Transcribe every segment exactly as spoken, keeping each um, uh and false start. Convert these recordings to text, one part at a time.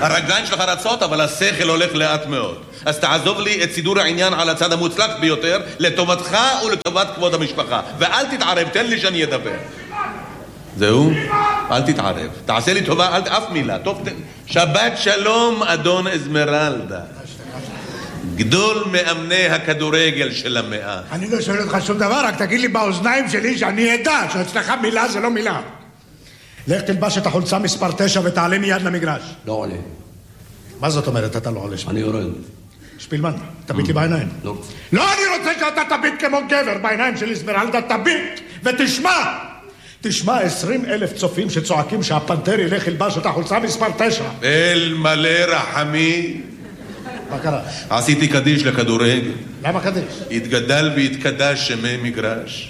הרגליים שלך רצות, אבל השכל הולך לאט מאוד. אז תעזוב לי את סידור העניין על הצד המוצלח ביותר, לטובתך ולטובת כבוד המשפחה. ואל תתערב, תן לי שאני אדבר. זהו? אל תתערב. תעשה לי טובה, אל אף מילה. טוב, ת... שבת שלום, אדון אזמרלדה. גדול מאמני הכדורגל של המאה. אני לא שואל אותך שום דבר, רק תגיד לי באוזניים שלי שאני אדע שאצלך מילה זה לא מילה. לך תלבש את החולצה מספר תשע ותעלה מיד למגרש. לא עולה. מה זאת אומרת אתה לא עולה? אני יורד. שפילמן, תביט לי בעיניים. לא. לא, אני רוצה שאתה תביט כמו גבר בעיניים של אזמרלדה, תביט ותשמע. תשמע עשרים אלף צופים שצועקים שהפנתר ילך ילבש את החולצה מספר תשע. אל מלא רחמי. מה קרה? עשיתי קדיש לכדורגל. למה קדיש? התגדל והתקדש שמי מגרש.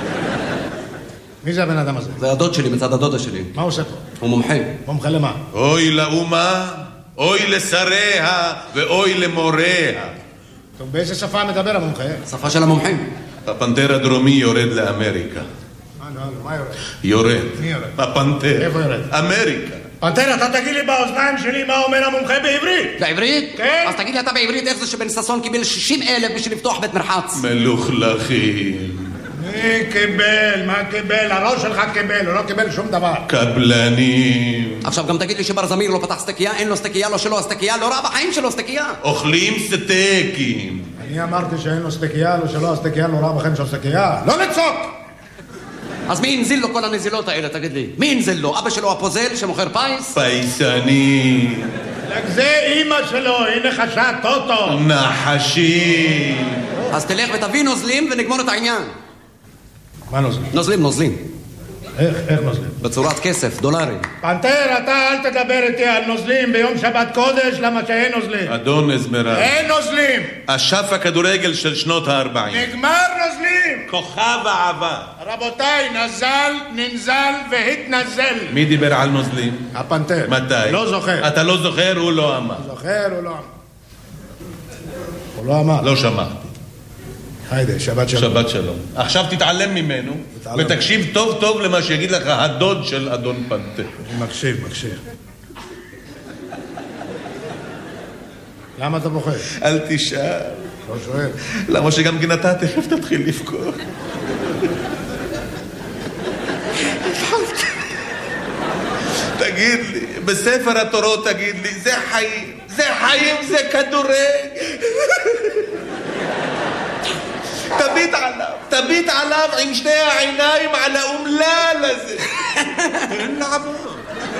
מי זה הבן אדם הזה? זה הדוד שלי מצד הדודה שלי. מה הוא עושה פה? הוא מומחה. מומחה למה? אוי לאומה, אוי לשריה ואוי למוריה. טוב, באיזה שפה מדבר המומחה? שפה של המומחים. הפנתר הדרומי יורד לאמריקה. מה, לא, מה יורד? יורד. מי יורד? הפנתר. איפה יורד? אמריקה. פנתר, אתה תגיד לי באוזניים שלי מה אומר המומחה בעברית. בעברית? כן. אז תגיד לי אתה בעברית איך זה שבן ששון קיבל שישים אלף בשביל לפתוח בית מרחץ. מלוכלכים. מי קיבל? מה קיבל? הראש שלך קיבל, הוא לא קיבל שום דבר. קבלנים. עכשיו גם תגיד לי שבר זמיר לא פתח סטקייה, אין לו סטקייה, לא שלו הסטקייה, לא רע בחיים שלו סטקייה. אוכלים סטייקים. אני אמרתי שאין לו סטקייה, לא שלו הסטקייה, לא רע בחיים שלו סטקייה. לא לצוק! אז מי הנזיל לו כל הנזילות האלה, תגיד לי? מי הנזיל לו? אבא שלו הפוזל שמוכר פייס? פייסני. רק זה אמא שלו, היא נחשה טוטו. נחשי. אז תלך ותביא נוזלים ונגמור את העניין. מה נוזלים? נוזלים, נוזלים. איך, איך נוזלים? בצורת כסף, דולרים. פנתר, אתה אל תדבר איתי על נוזלים ביום שבת קודש, למה שאין נוזלים. אדון אזמרלדה. אין נוזלים. אשף הכדורגל של שנות הארבעים. נגמר נוזלים. כוכב העבר. רבותיי, נזל, ננזל והתנזל. מי דיבר על נוזלים? הפנתר. מתי? לא זוכר. אתה לא זוכר, הוא לא אמר. זוכר, הוא לא אמר. הוא לא אמר. לא שמעתי. היידה, שבת שלום. שבת שלום. עכשיו תתעלם ממנו, תתעלם. ותקשיב טוב טוב למה שיגיד לך הדוד של אדון פנתר. אני מקשיב, מקשיב. למה אתה בוחר? אל תשאל. לא שואל. למה שגם גנתה תכף תתחיל לבכור. תגיד לי, בספר התורות תגיד לי, זה חיים, זה חיים, זה כדורגל. תביט עליו, תביט עליו עם שתי העיניים על האומלל הזה. אין לעבור.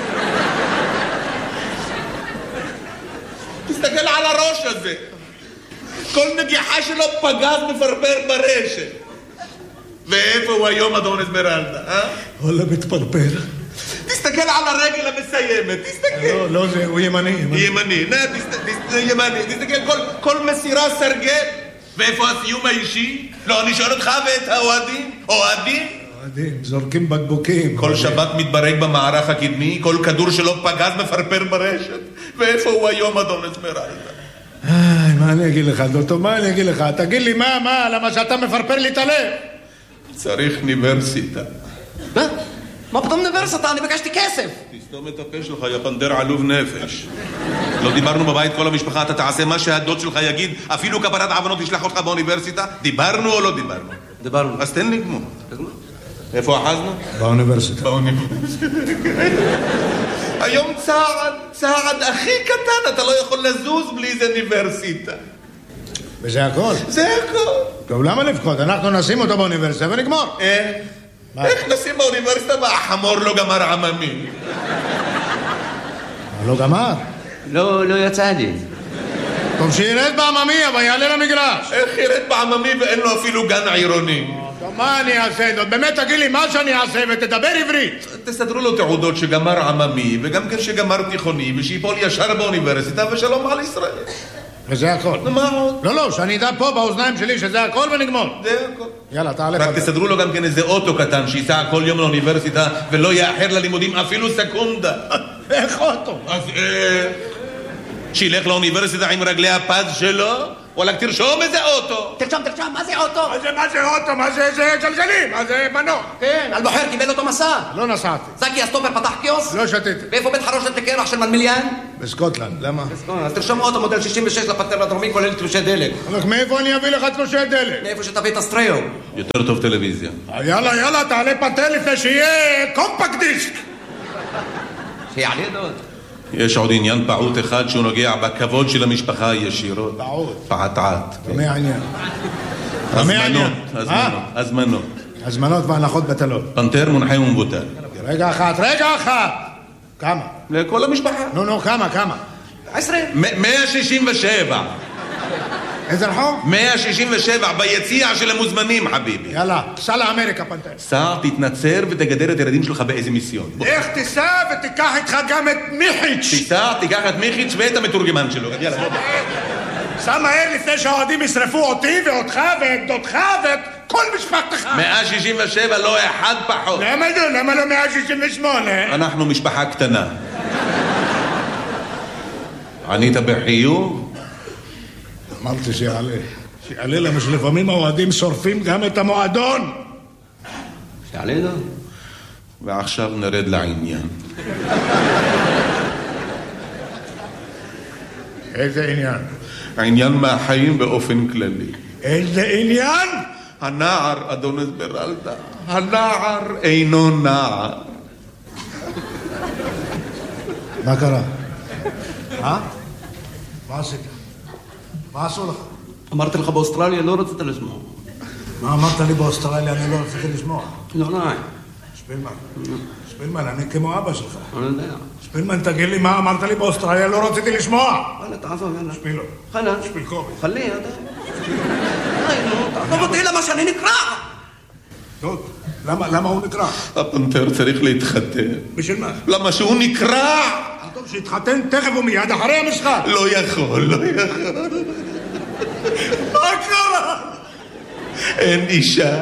תסתכל על הראש הזה. כל נגיחה שלו פגז מפרפר ברשת. ואיפה הוא היום אדון אזמרלדה, אה? וואלה מתפרפר. תסתכל על הרגל המסיימת, תסתכל. לא, לא זה, הוא ימני. ימני, נה, תסתכל, ימני, תסתכל, כל מסירה סרגל. ואיפה הסיום האישי? לא, אני שואל אותך ואת האוהדים. אוהדים? אוהדים, זורקים בקבוקים. כל שבת מתברג במערך הקדמי, כל כדור שלו פגז מפרפר ברשת. ואיפה הוא היום אדון אזמרלדה? איי, מה אני אגיד לך, דוקטור, מה אני אגיד לך? תגיד לי, מה, מה, למה שאתה מפרפר לי את הלב? צריך אוניברסיטה. מה? מה פתאום אוניברסיטה? אני ביקשתי כסף. תסתום את הפה שלך, יא פנתר עלוב נפש. לא דיברנו בבית כל המשפחה, אתה תעשה מה שהדוד שלך יגיד, אפילו כפרת עוונות ישלח אותך באוניברסיטה? דיברנו או לא דיברנו? דיברנו. אז תן לי גמור. איפה אחזנו? באוניברסיטה. באוניברסיטה. היום צעד, צעד הכי קטן, אתה לא יכול לזוז בלי איזה אוניברסיטה. וזה הכל? זה הכל. טוב, למה לבכות? אנחנו נשים אותו באוניברסיטה ונגמור. איך? איך נשים באוניברסיטה והחמור לא גמר עממי? לא גמר. לא, לא יצא לי. טוב, שירד בעממי, אבל יעלה למגרש. איך ירד בעממי ואין לו אפילו גן עירוני? טוב, מה אני אעשה? באמת תגיד לי מה שאני אעשה ותדבר עברית. תסדרו לו תעודות שגמר עממי וגם כן שגמר תיכוני ושיפול ישר באוניברסיטה ושלום על ישראל. וזה הכל. מה עוד? לא, לא, שאני אדע פה באוזניים שלי שזה הכל ונגמור. זה הכל. יאללה, תעלה. רק תסדרו לו גם כן איזה אוטו קטן שייסע כל יום לאוניברסיטה ולא יאחר ללימודים אפילו סקונדה. איך אוטו? אז אה... שילך לאוניברסיטה עם רגלי הפז שלו וואלכ תרשום איזה אוטו. תרשם, תרשם, מה זה אוטו? מה זה, מה זה אוטו? מה זה, זה גלגלים? מה זה מנוע? כן, אלבוחר קיבל אותו מסע. לא נסעתי. זקי הסטופר פתח קיוסק? לא שתיתי. ואיפה בית חרושת לקרח של מנמיליאן? בסקוטלנד, למה? אז תרשום אוטו מודל שישים ושש לפטר הדרומי כולל תלושי דלק. אבל מאיפה אני אביא לך תלושי דלק? מאיפה שתביא את הסטריאו. יותר טוב טלוויזיה. יאללה, יאללה, תעלה פטר לפני שיהיה קומפקט דיסק. שיעלה דוד. יש עוד עניין פעוט אחד שהוא נוגע בכבוד של המשפחה ישירות. פעוט? פעטעת. מה העניין? הזמנות, הזמנות, הזמנות. הזמנות והנחות בטלות. פנתר מונחה ומבוטל. רגע אחת, רגע אחת! כמה? לכל המשפחה. נו, נו, כמה, כמה? עשרים. מאה שישים ושבע. איזה רחוב? מאה שישים ושבע ביציע של המוזמנים, חביבי. יאללה, סע לאמריקה, פנתר. סע, תתנצר ותגדר את הילדים שלך באיזה מיסיון. איך תיסע ותיקח איתך גם את מיכיץ'. תיסע, תיקח את מיכיץ' ואת המתורגמן שלו. יאללה, בוא. סע מהר לפני שהאוהדים ישרפו אותי ואותך ואת דודך ואת כל משפחתך. מאה שישים ושבע, לא אחד פחות. למה לא? למה לא מאה שישים ושמונה? אנחנו משפחה קטנה. ענית בחיוב? אמרתי שיעלה. שיעלה למה שלפעמים האוהדים שורפים גם את המועדון. שיעלה דוד. ועכשיו נרד לעניין. איזה עניין? העניין מהחיים באופן כללי. איזה עניין? הנער, אדון אסמרלדה, הנער אינו נער. מה קרה? אה? מה עשית? מה עשו לך? אמרתי לך באוסטרליה לא רצית לשמוע. מה אמרת לי באוסטרליה? אני לא רציתי לשמוע. לא, לא. שפילמן, שפילמן, אני כמו אבא שלך. אני יודע. שפילמן, תגיד לי מה אמרת לי באוסטרליה, לא רציתי לשמוע. יאללה, תעזוב, יאללה. שפילו. חלה. שפילקובי. חלי, יאללה. די, נו, תעזוב אותי למה שאני נקרע. טוב, למה, למה הוא נקרע? הפנתר צריך להתחתן. בשביל מה? למה שהוא נקרע? טוב, שיתחתן תכף ומיד אחרי המשחק. לא יכול, לא יכול. מה קרה? אין אישה.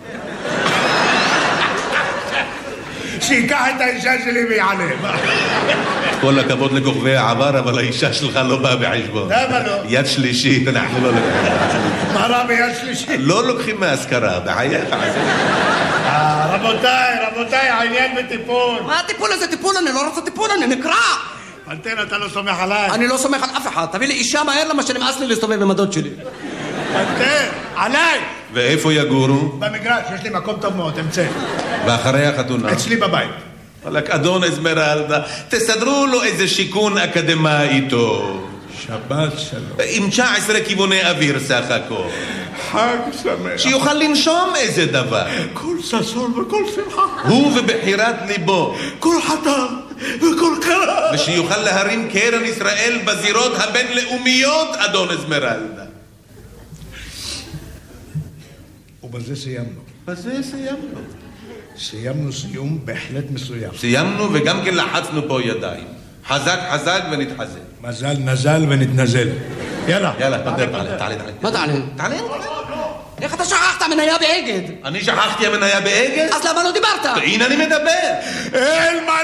שיקח את האישה שלי ויעלה. כל הכבוד לכוכבי העבר, אבל האישה שלך לא באה בחשבון. למה לא? יד שלישית, אנחנו לא לוקחים. מה רע ביד שלישית? לא לוקחים מהשכרה, בחייך. רבותיי, רבותיי, העניין בטיפול. מה הטיפול הזה? טיפול? אני לא רוצה טיפול, אני נקרע. פנתר, אתה לא סומך עליי. אני לא סומך על אף אחד. תביא לי אישה מהר למה שנמאס לי להסתובב עם הדוד שלי. פנתר, עליי. ואיפה יגורו? במגרש, יש לי מקום טוב מאוד, אמצא. ואחרי החתונה? אצלי בבית. וואלק, אדון אסמרלדה, תסדרו לו איזה שיכון אקדמאי איתו. שבת שלום. עם תשע עשרה כיווני אוויר סך הכל. חג שמח. שיוכל לנשום איזה דבר. כל ששון וכל שמחה. הוא ובחירת ליבו. כל חטא וכל קרה. ושיוכל להרים קרן ישראל בזירות הבינלאומיות, אדון אסמרלדה. ובזה סיימנו. בזה סיימנו. סיימנו סיום בהחלט מסוים. סיימנו וגם כן לחצנו פה ידיים. חזק חזק ונתחזק. מזל נזל ונתנזל. יאללה. יאללה, תעלה, תעלה, תעלה. מה תעלה? תעלה. איך אתה שכחת מניה באגד? אני שכחתי המניה באגד? אז למה לא דיברת? הנה אני מדבר. אין מה